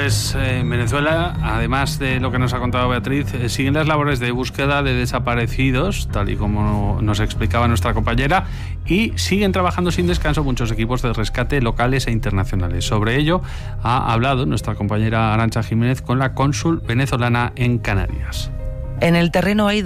Pues en Venezuela, además de lo que nos ha contado Beatriz, siguen las labores de búsqueda de desaparecidos, tal y como nos explicaba nuestra compañera, y siguen trabajando sin descanso muchos equipos de rescate locales e internacionales. Sobre ello ha hablado nuestra compañera Arantxa Jiménez con la cónsul venezolana en Canarias. En el terreno hay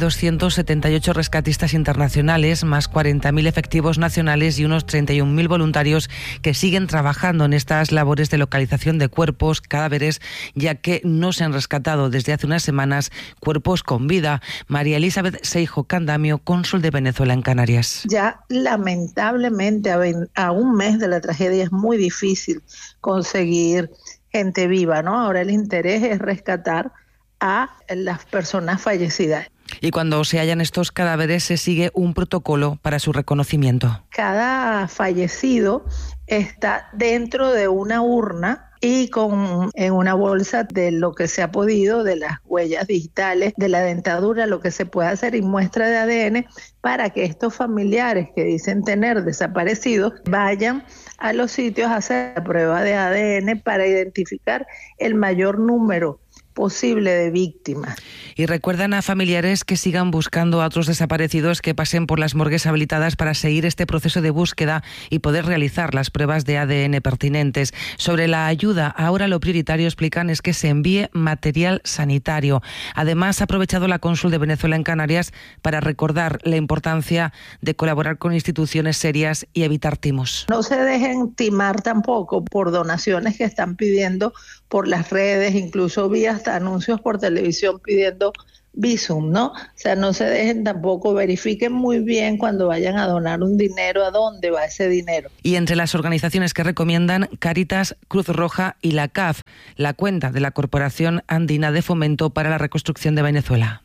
2.278 rescatistas internacionales, más 40.000 efectivos nacionales y unos 31.000 voluntarios que siguen trabajando en estas labores de localización de cuerpos, cadáveres, ya que no se han rescatado desde hace unas semanas cuerpos con vida. María Elizabeth Seijo Candamio, cónsul de Venezuela en Canarias. Ya lamentablemente a un mes de la tragedia es muy difícil conseguir gente viva, ¿no? Ahora el interés es rescatar a las personas fallecidas. Y cuando se hallan estos cadáveres se sigue un protocolo para su reconocimiento. Cada fallecido está dentro de una urna y en una bolsa de lo que se ha podido, de las huellas digitales, de la dentadura, lo que se puede hacer y muestra de ADN para que estos familiares que dicen tener desaparecidos vayan a los sitios a hacer la prueba de ADN para identificar el mayor número posible de víctimas. Y recuerdan a familiares que sigan buscando a otros desaparecidos que pasen por las morgues habilitadas para seguir este proceso de búsqueda y poder realizar las pruebas de ADN pertinentes. Sobre la ayuda, ahora lo prioritario, explican, es que se envíe material sanitario. Además, ha aprovechado la cónsul de Venezuela en Canarias para recordar la importancia de colaborar con instituciones serias y evitar timos. No se dejen timar tampoco por donaciones que están pidiendo por las redes, incluso vía hasta anuncios por televisión pidiendo visum, ¿no? O sea, no se dejen tampoco, verifiquen muy bien cuando vayan a donar un dinero, a dónde va ese dinero. Y entre las organizaciones que recomiendan, Cáritas, Cruz Roja y la CAF, la cuenta de la Corporación Andina de Fomento para la Reconstrucción de Venezuela.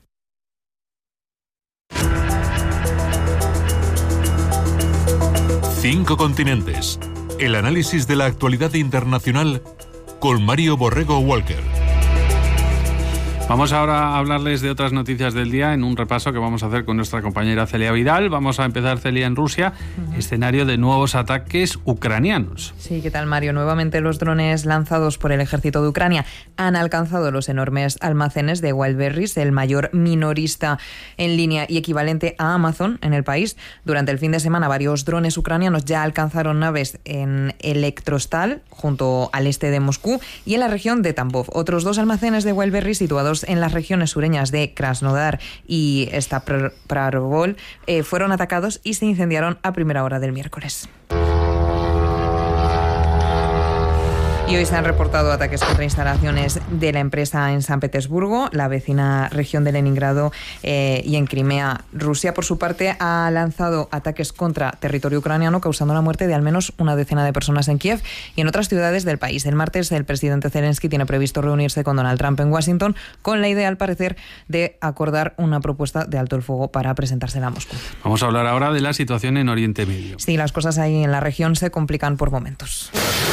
Cinco continentes. El análisis de la actualidad internacional con Mario Borrego Walker. Vamos ahora a hablarles de otras noticias del día en un repaso que vamos a hacer con nuestra compañera Celia Vidal. Vamos a empezar, Celia, en Rusia, escenario de nuevos ataques ucranianos. Sí, ¿qué tal, Mario? Nuevamente los drones lanzados por el ejército de Ucrania han alcanzado los enormes almacenes de Wildberries, el mayor minorista en línea y equivalente a Amazon en el país. Durante el fin de semana, varios drones ucranianos ya alcanzaron naves en Elektrostal, junto al este de Moscú, y en la región de Tambov. Otros dos almacenes de Wildberries situados en las regiones sureñas de Krasnodar y Stavropol fueron atacados y se incendiaron a primera hora del miércoles. Y hoy se han reportado ataques contra instalaciones de la empresa en San Petersburgo, la vecina región de Leningrado y en Crimea. Rusia, por su parte, ha lanzado ataques contra territorio ucraniano, causando la muerte de al menos una decena de personas en Kiev y en otras ciudades del país. El martes, el presidente Zelensky tiene previsto reunirse con Donald Trump en Washington con la idea, al parecer, de acordar una propuesta de alto el fuego para presentársela a Moscú. Vamos a hablar ahora de la situación en Oriente Medio. Sí, las cosas ahí en la región se complican por momentos.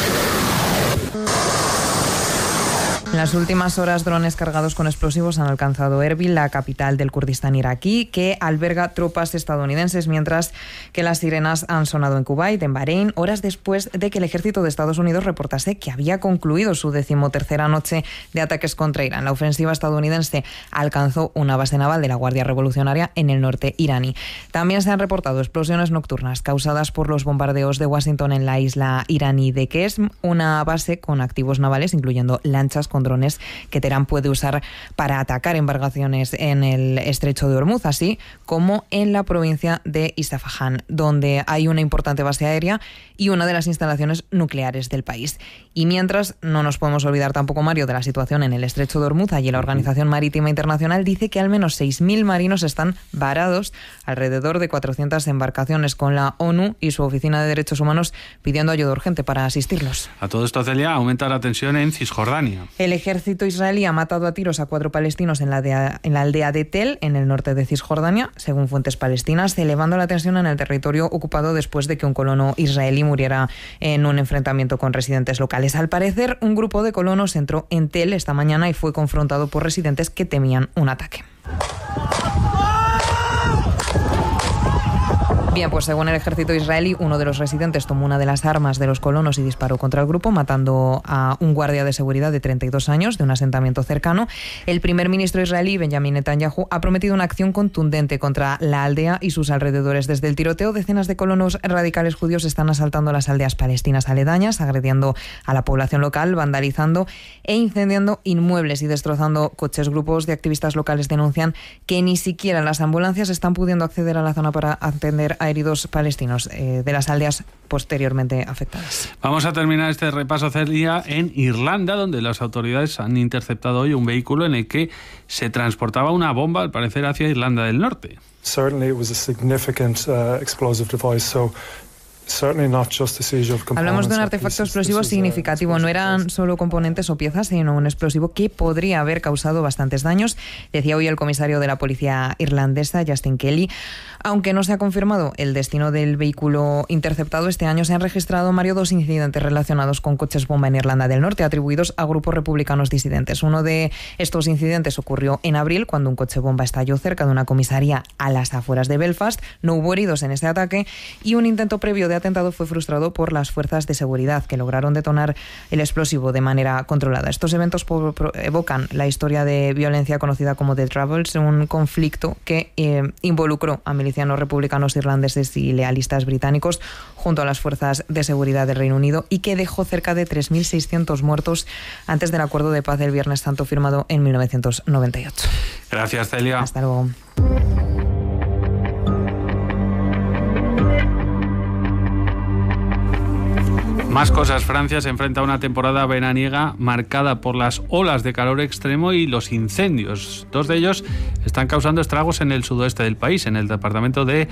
En las últimas horas, drones cargados con explosivos han alcanzado Erbil, la capital del Kurdistán iraquí, que alberga tropas estadounidenses, mientras que las sirenas han sonado en Kuwait, en Bahrein, horas después de que el ejército de Estados Unidos reportase que había concluido su 13ª noche de ataques contra Irán. La ofensiva estadounidense alcanzó una base naval de la Guardia Revolucionaria en el norte iraní. También se han reportado explosiones nocturnas causadas por los bombardeos de Washington en la isla iraní de Qesm, una base con activos navales, incluyendo lanchas con drones que Teherán puede usar para atacar embarcaciones en el estrecho de Hormuz, así como en la provincia de Isfahan, donde hay una importante base aérea y una de las instalaciones nucleares del país. Y mientras, no nos podemos olvidar tampoco, Mario, de la situación en el estrecho de Hormuz. Allí la Organización Marítima Internacional dice que al menos 6.000 marinos están varados, alrededor de 400 embarcaciones, con la ONU y su Oficina de Derechos Humanos pidiendo ayuda urgente para asistirlos. A todo esto, Celia, aumenta la tensión en Cisjordania. El ejército israelí ha matado a tiros a 4 palestinos en la aldea de Tel, en el norte de Cisjordania, según fuentes palestinas, elevando la tensión en el territorio ocupado después de que un colono israelí muriera en un enfrentamiento con residentes locales. Al parecer, un grupo de colonos entró en Tel esta mañana y fue confrontado por residentes que temían un ataque. Bien, pues según el ejército israelí, uno de los residentes tomó una de las armas de los colonos y disparó contra el grupo, matando a un guardia de seguridad de 32 años de un asentamiento cercano. El primer ministro israelí, Benjamin Netanyahu, ha prometido una acción contundente contra la aldea y sus alrededores. Desde el tiroteo, decenas de colonos radicales judíos están asaltando las aldeas palestinas aledañas, agrediendo a la población local, vandalizando e incendiando inmuebles y destrozando coches. Grupos de activistas locales denuncian que ni siquiera las ambulancias están pudiendo acceder a la zona para atender a heridos palestinos de las aldeas posteriormente afectadas. Vamos a terminar este repaso, Celia, en Irlanda, donde las autoridades han interceptado hoy un vehículo en el que se transportaba una bomba, al parecer, hacia Irlanda del Norte. Certainly it was a significant explosive device, so hablamos de un artefacto explosivo significativo. No eran solo componentes o piezas, sino un explosivo que podría haber causado bastantes daños, decía hoy el comisario de la policía irlandesa, Justin Kelly. Aunque no se ha confirmado el destino del vehículo interceptado, este año se han registrado, Mario, 2 incidentes relacionados con coches bomba en Irlanda del Norte, atribuidos a grupos republicanos disidentes. Uno de estos incidentes ocurrió en abril, cuando un coche bomba estalló cerca de una comisaría a las afueras de Belfast. No hubo heridos en ese ataque y un intento previo de atentado fue frustrado por las fuerzas de seguridad, que lograron detonar el explosivo de manera controlada. Estos eventos evocan la historia de violencia conocida como The Troubles, un conflicto que involucró a milicianos republicanos irlandeses y lealistas británicos junto a las fuerzas de seguridad del Reino Unido y que dejó cerca de 3.600 muertos antes del acuerdo de paz del Viernes Santo firmado en 1998. Gracias, Celia. Hasta luego. Más cosas. Francia se enfrenta a una temporada veraniega marcada por las olas de calor extremo y los incendios. 2 de ellos están causando estragos en el sudoeste del país, en el departamento de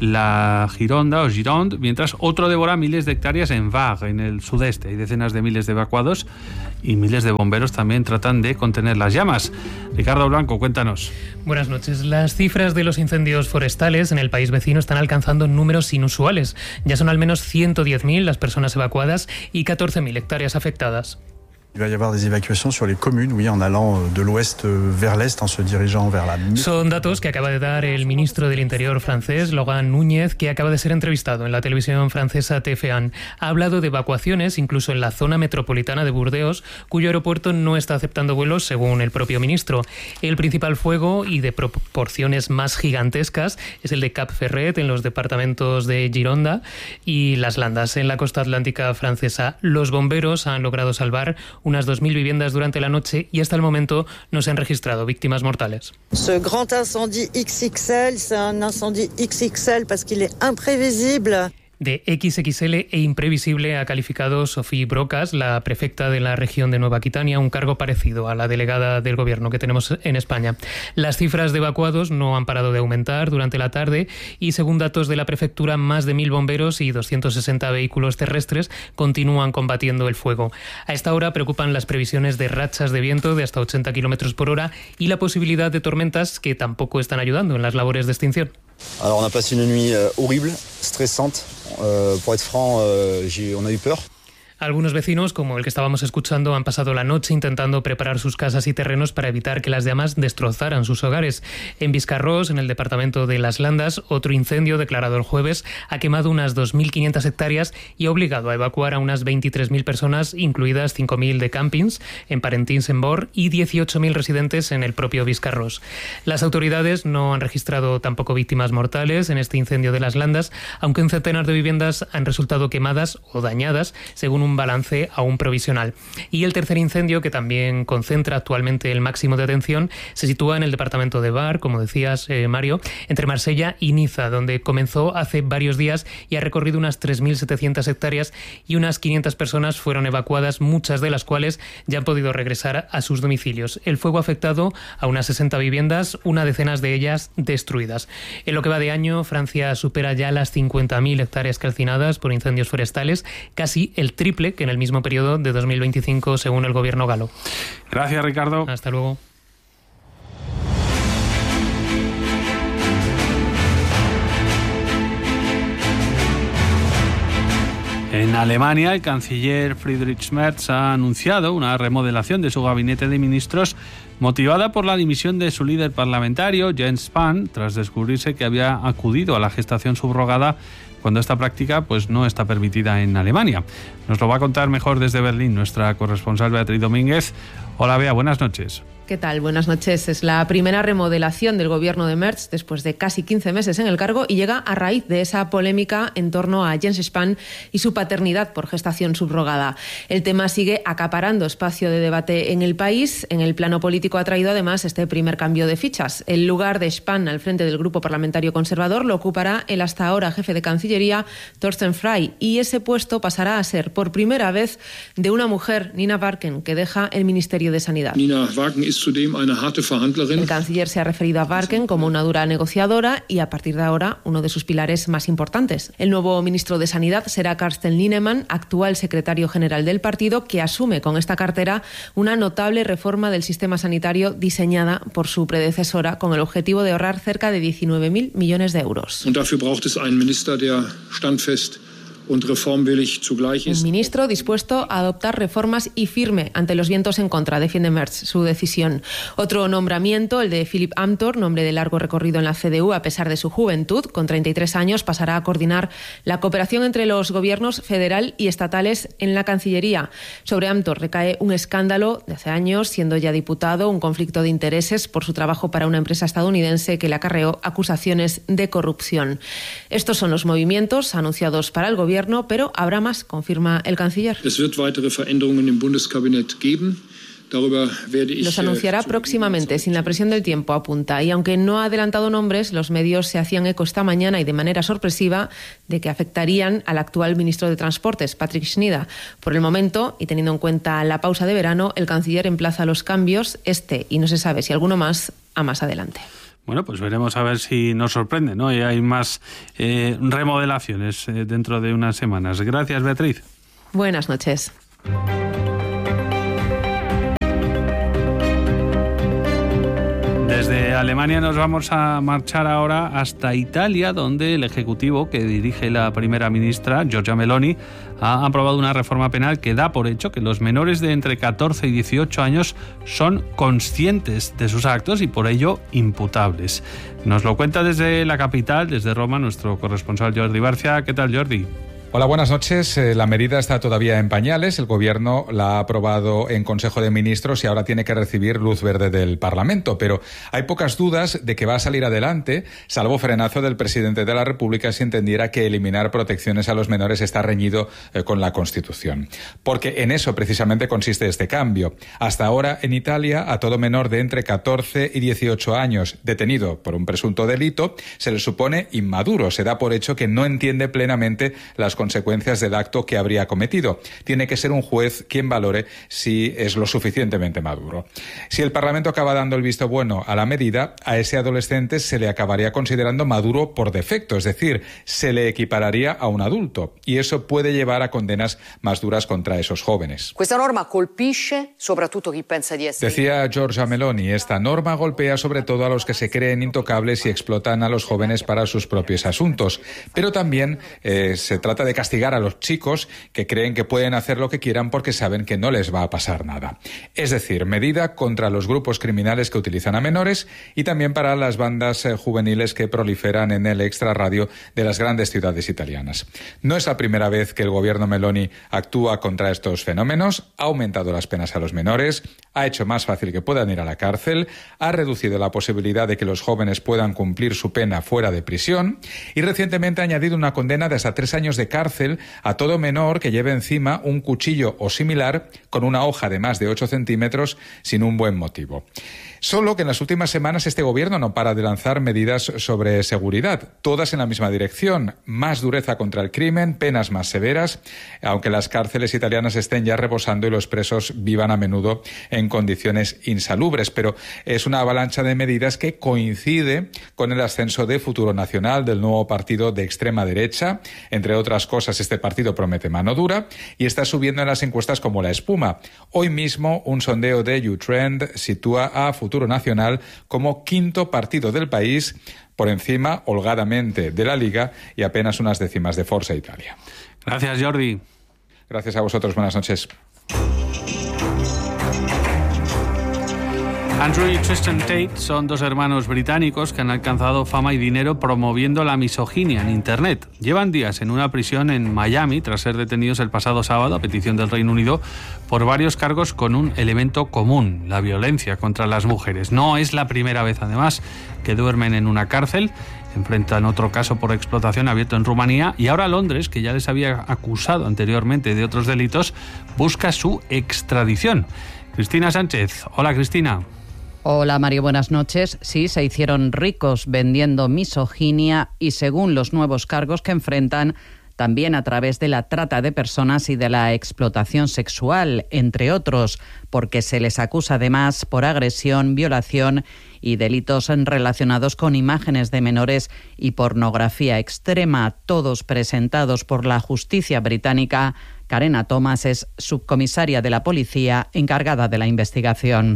la Gironde, mientras otro devora miles de hectáreas en Var, en el sudeste. Hay decenas de miles de evacuados y miles de bomberos también tratan de contener las llamas. Ricardo Blanco, cuéntanos. Buenas noches. Las cifras de los incendios forestales en el país vecino están alcanzando números inusuales. Ya son al menos 110.000 las personas evacuadas y 14.000 hectáreas afectadas. Il va y avoir des évacuations sur les communes, oui, en allant de l'ouest vers l'est, en se dirigeant vers la... Son datos que acaba de dar el ministro del Interior francés, Laurent Núñez, que acaba de ser entrevistado en la televisión francesa TF1. Ha hablado de evacuaciones, incluso en la zona metropolitana de Burdeos, cuyo aeropuerto no está aceptando vuelos, según el propio ministro. El principal fuego, y de proporciones más gigantescas, es el de Cap Ferret, en los departamentos de Gironda y Las Landas, en la costa atlántica francesa. Los bomberos han logrado salvar unas 2.000 viviendas durante la noche y hasta el momento no se han registrado víctimas mortales. Ce grand incendie XXL, c'est un incendie XXL parce qu'il est imprévisible. De XXL e imprevisible ha calificado Sophie Brocas, la prefecta de la región de Nueva Aquitania, un cargo parecido a la delegada del gobierno que tenemos en España. Las cifras de evacuados no han parado de aumentar durante la tarde y, según datos de la prefectura, más de 1.000 bomberos y 260 vehículos terrestres continúan combatiendo el fuego. A esta hora preocupan las previsiones de rachas de viento de hasta 80 km por hora y la posibilidad de tormentas que tampoco están ayudando en las labores de extinción. Alors on a passé une nuit horrible, stressante. Pour être franc, on a eu peur. Algunos vecinos, como el que estábamos escuchando, han pasado la noche intentando preparar sus casas y terrenos para evitar que las llamas destrozaran sus hogares. En Biscarrós, en el departamento de Las Landas, otro incendio declarado el jueves ha quemado unas 2.500 hectáreas y ha obligado a evacuar a unas 23.000 personas, incluidas 5.000 de campings en Parentins-en-Bord y 18.000 residentes en el propio Biscarrós. Las autoridades no han registrado tampoco víctimas mortales en este incendio de Las Landas, aunque un centenar de viviendas han resultado quemadas o dañadas, según un balance aún provisional. Y el tercer incendio, que también concentra actualmente el máximo de atención, se sitúa en el departamento de Var, como decías, Mario, entre Marsella y Niza, donde comenzó hace varios días y ha recorrido unas 3.700 hectáreas y unas 500 personas fueron evacuadas, muchas de las cuales ya han podido regresar a sus domicilios. El fuego ha afectado a unas 60 viviendas, una decena de ellas destruidas. En lo que va de año, Francia supera ya las 50.000 hectáreas calcinadas por incendios forestales, casi el triple que en el mismo periodo de 2025, según el gobierno galo. Gracias, Ricardo. Hasta luego. En Alemania, el canciller Friedrich Merz ha anunciado una remodelación de su gabinete de ministros motivada por la dimisión de su líder parlamentario, Jens Spahn, tras descubrirse que había acudido a la gestación subrogada cuando esta práctica pues no está permitida en Alemania. Nos lo va a contar mejor desde Berlín nuestra corresponsal Beatriz Domínguez. Hola Bea, buenas noches. ¿Qué tal? Buenas noches. Es la primera remodelación del gobierno de Merz después de casi 15 meses en el cargo y llega a raíz de esa polémica en torno a Jens Spahn y su paternidad por gestación subrogada. El tema sigue acaparando espacio de debate en el país. En el plano político ha traído además este primer cambio de fichas. El lugar de Spahn al frente del grupo parlamentario conservador lo ocupará el hasta ahora jefe de Cancillería, Thorsten Frey, y ese puesto pasará a ser por primera vez de una mujer, Nina Warken, que deja el Ministerio de Sanidad. Nina Warken ist zudem eine harte Verhandlerin. El canciller se ha referido a Warken como una dura negociadora y a partir de ahora uno de sus pilares más importantes. El nuevo ministro de Sanidad será Carsten Linnemann, actual secretario general del partido, que asume con esta cartera una notable reforma del sistema sanitario diseñada por su predecesora con el objetivo de ahorrar cerca de 19.000 millones de euros. Und dafür braucht es einen Minister, der standfest und reformwillig zugleich ist. Un ministro dispuesto a adoptar reformas y firme ante los vientos en contra, defiende Merz su decisión. Otro nombramiento, el de Philipp Amthor, nombre de largo recorrido en la CDU a pesar de su juventud, con 33 años, pasará a coordinar la cooperación entre los gobiernos federal y estatales en la Cancillería. Sobre Amthor recae un escándalo de hace años, siendo ya diputado, un conflicto de intereses por su trabajo para una empresa estadounidense que le acarreó acusaciones de corrupción. Estos son los movimientos anunciados para el gobierno, pero habrá más, confirma el canciller. Es wird weitere Veränderungen im Bundeskabinett geben. Los anunciará próximamente, sin la presión del tiempo, apunta. Y aunque no ha adelantado nombres, los medios se hacían eco esta mañana y de manera sorpresiva de que afectarían al actual ministro de Transportes, Patrick Schneider. Por el momento, y teniendo en cuenta la pausa de verano, el canciller emplaza los cambios, y no se sabe si alguno más, a más adelante. Bueno, pues veremos a ver si nos sorprende, ¿no? Y hay más remodelaciones dentro de unas semanas. Gracias, Beatriz. Buenas noches. Desde Alemania nos vamos a marchar ahora hasta Italia, donde el Ejecutivo que dirige la primera ministra, Giorgia Meloni, ha aprobado una reforma penal que da por hecho que los menores de entre 14 y 18 años son conscientes de sus actos y por ello imputables. Nos lo cuenta desde la capital, desde Roma, nuestro corresponsal Jordi Barcia. ¿Qué tal, Jordi? Hola, buenas noches. La medida está todavía en pañales. El Gobierno la ha aprobado en Consejo de Ministros y ahora tiene que recibir luz verde del Parlamento. Pero hay pocas dudas de que va a salir adelante, salvo frenazo del presidente de la República si entendiera que eliminar protecciones a los menores está reñido con la Constitución. Porque en eso precisamente consiste este cambio. Hasta ahora, en Italia, a todo menor de entre 14 y 18 años detenido por un presunto delito, se le supone inmaduro. Se da por hecho que no entiende plenamente las consecuencias del acto que habría cometido. Tiene que ser un juez quien valore si es lo suficientemente maduro. Si el Parlamento acaba dando el visto bueno a la medida, a ese adolescente se le acabaría considerando maduro por defecto, es decir, se le equipararía a un adulto, y eso puede llevar a condenas más duras contra esos jóvenes. Questa norma colpisce soprattutto chi pensa di essere. Decía Giorgia Meloni, esta norma golpea sobre todo a los que se creen intocables y explotan a los jóvenes para sus propios asuntos, pero también se trata de castigar a los chicos que creen que pueden hacer lo que quieran porque saben que no les va a pasar nada. Es decir, medida contra los grupos criminales que utilizan a menores y también para las bandas juveniles que proliferan en el extrarradio de las grandes ciudades italianas. No es la primera vez que el gobierno Meloni actúa contra estos fenómenos, ha aumentado las penas a los menores, ha hecho más fácil que puedan ir a la cárcel, ha reducido la posibilidad de que los jóvenes puedan cumplir su pena fuera de prisión y recientemente ha añadido una condena de hasta 3 años de cárcel a todo menor que lleve encima un cuchillo o similar con una hoja de más de 8 centímetros sin un buen motivo. Solo que en las últimas semanas este gobierno no para de lanzar medidas sobre seguridad, todas en la misma dirección: más dureza contra el crimen, penas más severas, aunque las cárceles italianas estén ya rebosando y los presos vivan a menudo en condiciones insalubres. Pero es una avalancha de medidas que coincide con el ascenso de Futuro Nacional, del nuevo partido de extrema derecha. Entre otras cosas, este partido promete mano dura y está subiendo en las encuestas como la espuma. Hoy mismo un sondeo de YouTrend sitúa a Futuro Nacional como 5º partido del país, por encima holgadamente de la Liga y apenas unas décimas de Forza Italia. Gracias, Jordi. Gracias a vosotros, buenas noches. Andrew y Tristan Tate son dos hermanos británicos que han alcanzado fama y dinero promoviendo la misoginia en Internet. Llevan días en una prisión en Miami tras ser detenidos el pasado sábado a petición del Reino Unido por varios cargos con un elemento común, la violencia contra las mujeres. No es la primera vez, además, que duermen en una cárcel. Enfrentan otro caso por explotación abierto en Rumanía y ahora Londres, que ya les había acusado anteriormente de otros delitos, busca su extradición. Cristina Sánchez. Hola, Cristina. Hola Mario, buenas noches. Sí, se hicieron ricos vendiendo misoginia y según los nuevos cargos que enfrentan, también a través de la trata de personas y de la explotación sexual, entre otros, porque se les acusa además por agresión, violación y delitos relacionados con imágenes de menores y pornografía extrema, todos presentados por la justicia británica. Karena Thomas es subcomisaria de la policía encargada de la investigación.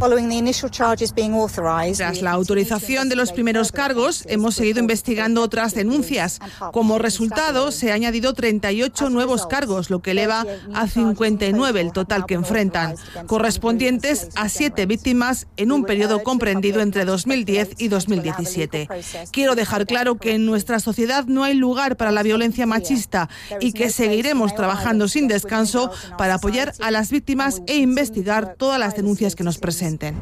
Tras la autorización de los primeros cargos, hemos seguido investigando otras denuncias. Como resultado, se han añadido 38 nuevos cargos, lo que eleva a 59 el total que enfrentan, correspondientes a 7 víctimas en un periodo comprendido entre 2010 y 2017. Quiero dejar claro que en nuestra sociedad no hay lugar para la violencia machista y que seguiremos trabajando sin descanso para apoyar a las víctimas e investigar todas las denuncias que nos presenten.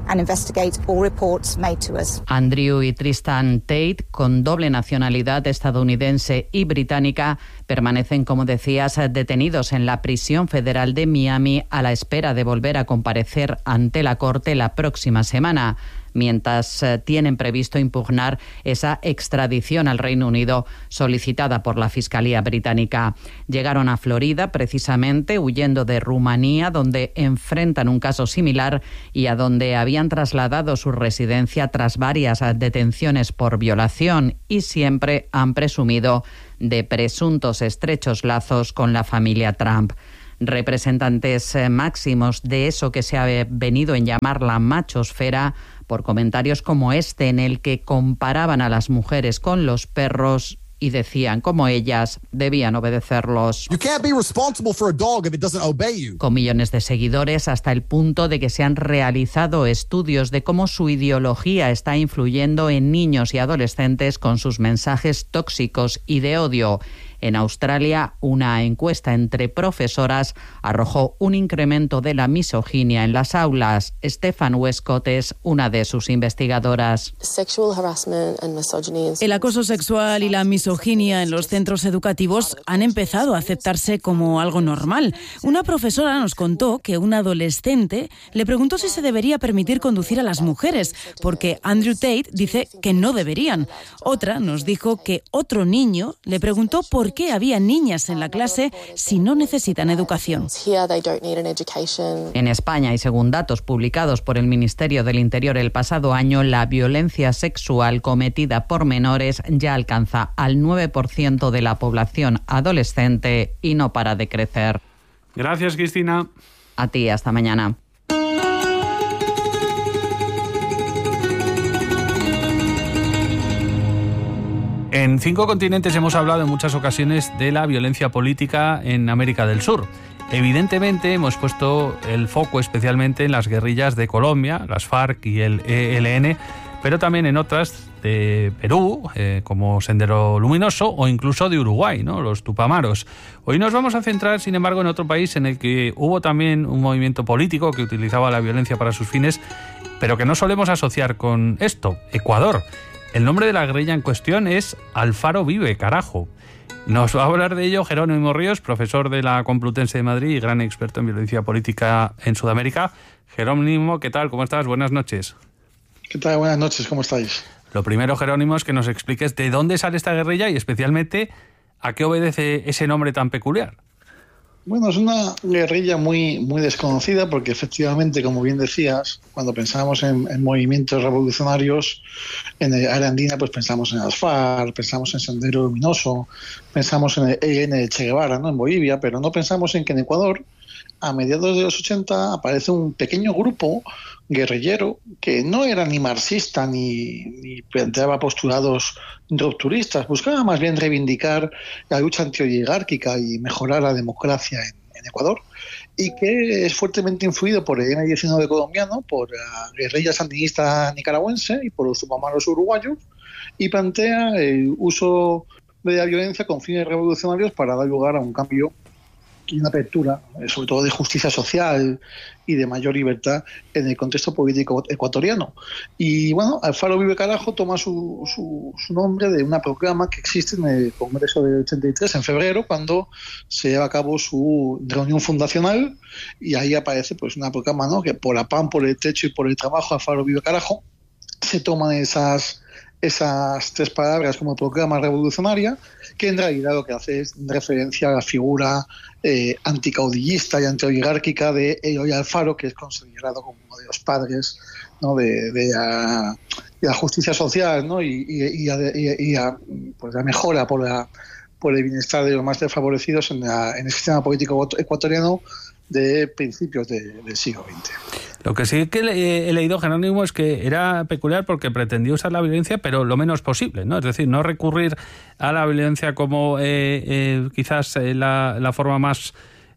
Andrew y Tristan Tate, con doble nacionalidad estadounidense y británica, permanecen, como decías, detenidos en la prisión federal de Miami a la espera de volver a comparecer ante la corte la próxima semana, mientras tienen previsto impugnar esa extradición al Reino Unido solicitada por la Fiscalía británica. Llegaron a Florida precisamente huyendo de Rumanía, donde enfrentan un caso similar y a donde habían trasladado su residencia tras varias detenciones por violación y siempre han presumido de presuntos estrechos lazos con la familia Trump. Representantes máximos de eso que se ha venido en llamar la machosfera, por comentarios como este en el que comparaban a las mujeres con los perros y decían cómo ellas debían obedecerlos. Con millones de seguidores hasta el punto de que se han realizado estudios de cómo su ideología está influyendo en niños y adolescentes con sus mensajes tóxicos y de odio. En Australia, una encuesta entre profesoras arrojó un incremento de la misoginia en las aulas. Stefan Westcott es una de sus investigadoras. El acoso sexual y la misoginia en los centros educativos han empezado a aceptarse como algo normal. Una profesora nos contó que un adolescente le preguntó si se debería permitir conducir a las mujeres, porque Andrew Tate dice que no deberían. Otra nos dijo que otro niño le preguntó por qué había niñas en la clase si no necesitan educación. En España, y según datos publicados por el Ministerio del Interior el pasado año, la violencia sexual cometida por menores ya alcanza al 9% de la población adolescente y no para de crecer. Gracias, Cristina. A ti, hasta mañana. En 5 continentes hemos hablado en muchas ocasiones de la violencia política en América del Sur. Evidentemente hemos puesto el foco especialmente en las guerrillas de Colombia, las FARC y el ELN, pero también en otras de Perú, como Sendero Luminoso, o incluso de Uruguay, ¿no? Los Tupamaros. Hoy nos vamos a centrar, sin embargo, en otro país en el que hubo también un movimiento político que utilizaba la violencia para sus fines, pero que no solemos asociar con esto, Ecuador. El nombre de la guerrilla en cuestión es Alfaro Vive, carajo. Nos va a hablar de ello Jerónimo Ríos, profesor de la Complutense de Madrid y gran experto en violencia política en Sudamérica. Jerónimo, ¿qué tal? ¿Cómo estás? Buenas noches. ¿Qué tal? Buenas noches, ¿cómo estáis? Lo primero, Jerónimo, es que nos expliques de dónde sale esta guerrilla y especialmente a qué obedece ese nombre tan peculiar. Bueno, es una guerrilla muy desconocida porque efectivamente, como bien decías, cuando pensamos en movimientos revolucionarios en el área andina, pues pensamos en las FARC, pensamos en Sendero Luminoso, pensamos en el ELN de Che Guevara, ¿no? En Bolivia, pero no pensamos en que en Ecuador a mediados de los 80 aparece un pequeño grupo guerrillero que no era ni marxista ni planteaba postulados rupturistas, buscaba más bien reivindicar la lucha antioligárquica y mejorar la democracia en Ecuador, y que es fuertemente influido por el M-19 colombiano, por la guerrilla sandinista nicaragüense y por los tupamaros uruguayos, y plantea el uso de la violencia con fines revolucionarios para dar lugar a un cambio y una apertura, sobre todo de justicia social y de mayor libertad en el contexto político ecuatoriano. Y bueno, Alfaro Uribe Carajo toma su nombre de una proclama que existe en el Congreso del 83, en febrero, cuando se lleva a cabo su reunión fundacional, y ahí aparece pues una proclama, ¿no?, que por la pan, por el techo y por el trabajo, Alfaro Uribe Carajo, se toman esas 3 palabras como proclama revolucionaria, que en realidad lo que hace es referencia a la figura anticaudillista y antioligárquica de Eloy Alfaro, que es considerado como uno de los padres, ¿no?, de la justicia social, ¿no?, y pues la mejora por el bienestar de los más desfavorecidos en el sistema político ecuatoriano de principios del siglo XX. Lo que sí que he leído, Jerónimo, es que era peculiar porque pretendía usar la violencia, pero lo menos posible, ¿no? Es decir, no recurrir a la violencia como quizás la forma más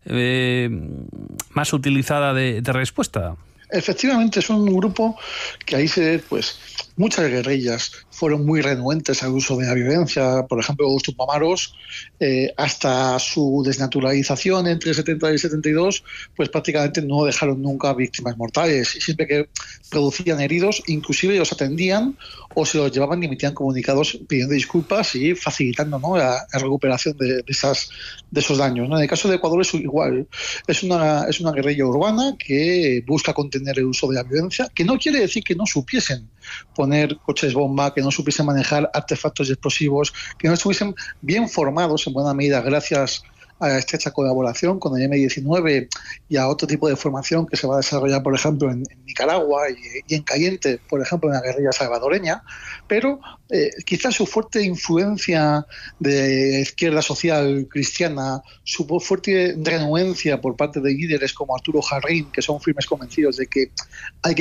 utilizada de respuesta. Efectivamente, es un grupo que ahí se ve, pues, muchas guerrillas fueron muy renuentes al uso de la violencia. Por ejemplo, los tupamaros, hasta su desnaturalización entre el 70 y el 72, pues prácticamente no dejaron nunca víctimas mortales. Y siempre que producían heridos, inclusive los atendían o se los llevaban y emitían comunicados pidiendo disculpas y facilitando, ¿no?, la recuperación de esos daños, ¿no? En el caso de Ecuador es igual. Es una guerrilla urbana que busca contener el uso de la violencia, que no quiere decir que no supiesen poner coches bomba, que no supiesen manejar artefactos explosivos, que no estuviesen bien formados en buena medida gracias a la estrecha colaboración con el M-19 y a otro tipo de formación que se va a desarrollar, por ejemplo, en Nicaragua y en Caliente, por ejemplo, en la guerrilla salvadoreña, pero quizás su fuerte influencia de la izquierda social cristiana, su fuerte renuencia por parte de líderes como Arturo Jarrín, que son firmes convencidos de que hay que